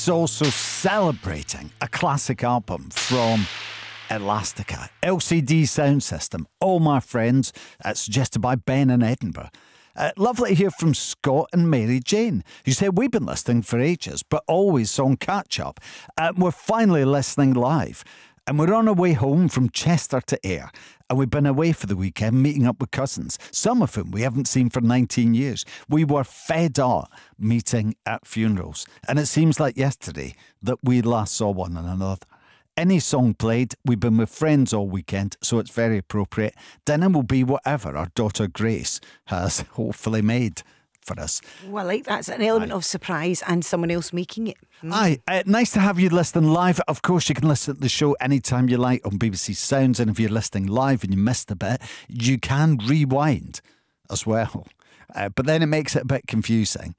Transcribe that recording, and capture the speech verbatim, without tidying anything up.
It's also celebrating a classic album from Elastica, L C D Sound System, All My Friends, uh, suggested by Ben in Edinburgh. Uh, lovely to hear from Scott and Mary Jane, who said we've been listening for ages, but always on catch-up. Uh, we're finally listening live, and we're on our way home from Chester to Ayr, and we've been away for the weekend meeting up with cousins, some of whom we haven't seen for nineteen years. We were fed up meeting at funerals, and it seems like yesterday that we last saw one another. Any song played, we've been with friends all weekend, so it's very appropriate. Dinner will be whatever our daughter Grace has hopefully made for us. Well, like that's an element Aye. of surprise and someone else making it. Mm. Aye, uh, nice to have you listening live. Of course, you can listen to the show anytime you like on B B C Sounds, and if you're listening live and you missed a bit, you can rewind as well. Uh, but then it makes it a bit confusing.